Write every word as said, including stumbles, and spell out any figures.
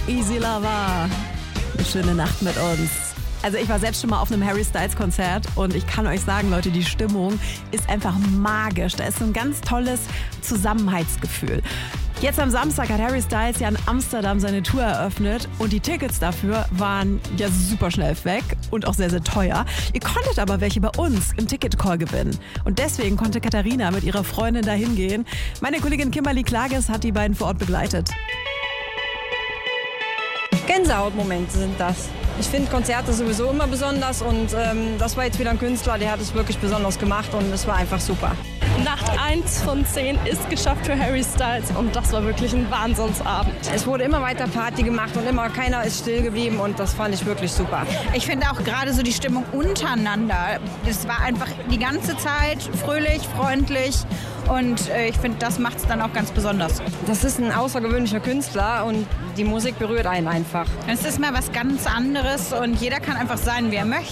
Easy Lover. Eine schöne Nacht mit uns. Also ich war selbst schon mal auf einem Harry Styles Konzert und ich kann euch sagen, Leute, die Stimmung ist einfach magisch. Da ist so ein ganz tolles Zusammenhaltsgefühl. Jetzt am Samstag hat Harry Styles ja in Amsterdam seine Tour eröffnet und die Tickets dafür waren ja super schnell weg und auch sehr, sehr teuer. Ihr konntet aber welche bei uns im Ticket-Call gewinnen. Und deswegen konnte Katharina mit ihrer Freundin da hingehen. Meine Kollegin Kimberly Klages hat die beiden vor Ort begleitet. Gänsehautmomente sind das. Ich finde Konzerte sowieso immer besonders und ähm, das war jetzt wieder ein Künstler, der hat es wirklich besonders gemacht und es war einfach super. Nacht eins von zehn ist geschafft für Harry Styles und das war wirklich ein Wahnsinnsabend. Es wurde immer weiter Party gemacht und immer keiner ist still geblieben und das fand ich wirklich super. Ich finde auch gerade so die Stimmung untereinander, das war einfach die ganze Zeit fröhlich, freundlich und äh, ich finde, das macht es dann auch ganz besonders. Das ist ein außergewöhnlicher Künstler und die Musik berührt einen einfach. Es ist mal was ganz anderes und jeder kann einfach sein, wie er möchte.